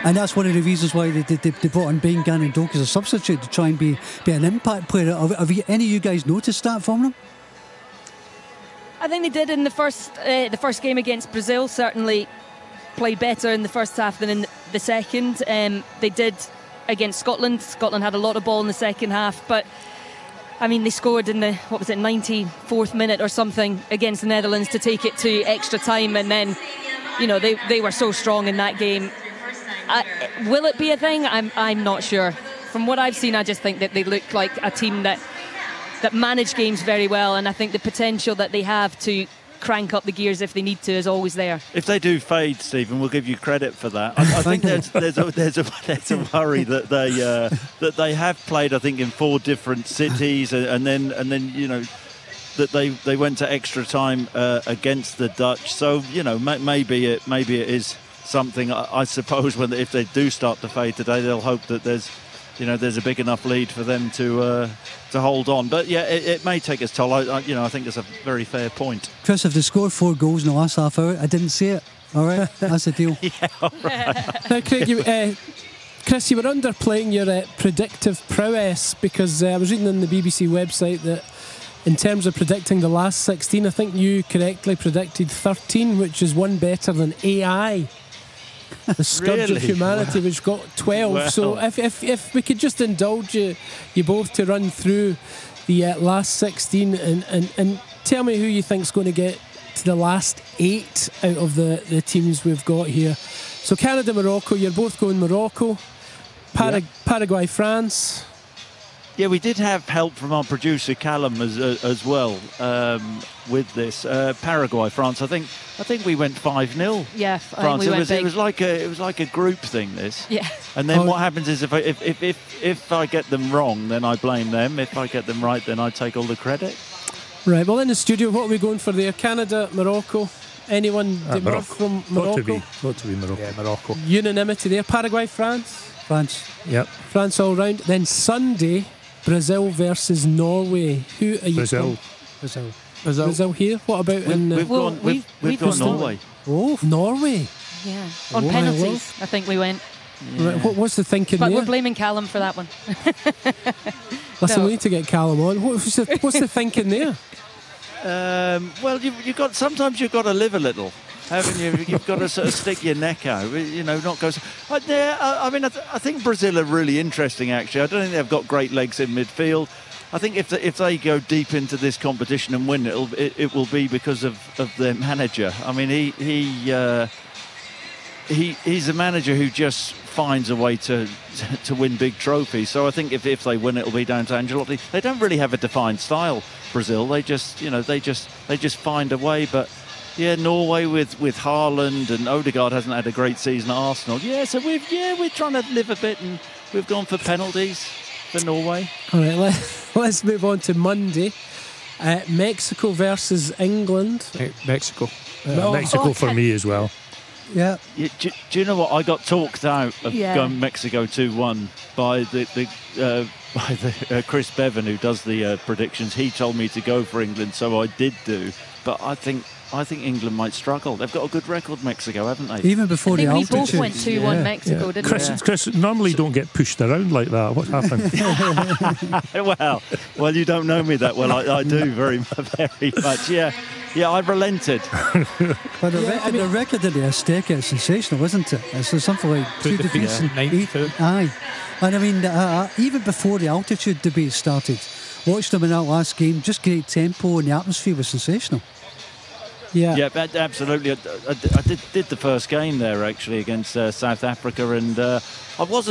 And that's one of the reasons why they brought in Ben Gannon Doak as a substitute to try and be an impact player. Have any of you guys noticed that from them? I think they did in the first game against Brazil. Certainly played better in the first half than in the second. They did against Scotland. Scotland had a lot of ball in the second half, but I mean, they scored in the 94th minute or something against the Netherlands to take it to extra time, and then they were so strong in that game. Will it be a thing? I'm not sure. From what I've seen, I just think that they look like a team that manage games very well, and I think the potential that they have to crank up the gears if they need to is always there. If they do fade, Stephen, we'll give you credit for that. I think there's a worry that they have played, I think, in 4 different cities, and then that they went to extra time against the Dutch. So maybe it is something. I suppose if they do start to fade today, they'll hope that there's a big enough lead for them to hold on. But yeah, it may take its toll. I think it's a very fair point. Chris, if they scored 4 goals in the last half hour, I didn't see it. All right, that's the deal. Yeah, all right. Now, Craig, Chris, you were underplaying your predictive prowess, because I was reading on the BBC website that in terms of predicting the last 16, I think you correctly predicted 13, which is one better than AI. The scourge of humanity, which got 12. Well. So if we could just indulge you both to run through the last 16 and tell me who you think's going to get to the last 8 out of the teams we've got here. So Canada, Morocco, you're both going Morocco. Paraguay, France. Yeah, we did have help from our producer Callum as well with this. Paraguay, France. I think we went 5-0. Yeah, France. It was like a group thing. This. Yeah. And then what happens is if I get them wrong, then I blame them. If I get them right, then I take all the credit. Right. Well, in the studio, what are we going for there? Canada, Morocco. Anyone from Morocco? Got to be Morocco. Yeah, Morocco. Unanimity there. Paraguay, France. Yep. France all round. Then Sunday, Brazil versus Norway. Who are you? Brazil here. What about we've gone Norway. Oh, Norway. Yeah. On penalties, I think we went. Yeah. Right, what's the thinking but there? We're blaming Callum for that one. Listen, we need to get Callum on. What's the thinking there? Well, sometimes you've got to live a little, haven't you? You've got to sort of stick your neck out, not go. I think Brazil are really interesting, actually. I don't think they've got great legs in midfield. I think if they go deep into this competition and win, it will be because of their manager. I mean, he's a manager who just finds a way to win big trophies. So I think if they win, it'll be down to Ancelotti. They don't really have a defined style, Brazil. They just find a way. But yeah, Norway with Haaland, and Odegaard hasn't had a great season at Arsenal. Yeah, so we're trying to live a bit, and we've gone for penalties for Norway. All right, let's move on to Monday. Mexico versus England. Mexico. Mexico for me as well. Yeah. Do you know what? I got talked out of going Mexico 2-1 by the Chris Bevan, who does the predictions. He told me to go for England, so I did do. But I think England might struggle. They've got a good record, Mexico, haven't they? Even before the altitude. We both went 2-1 Mexico, didn't we? Chris, normally don't get pushed around like that. What happened? well, you don't know me that well. I do very much. Yeah, I relented. But the record of the Azteca is sensational, isn't it? It's something like 2 defeats and 8. Aye. And I mean, even before the altitude debate started, watched them in that last game, just great tempo, and the atmosphere was sensational. Yeah, absolutely. I did the first game there, actually, against South Africa, and I wasn't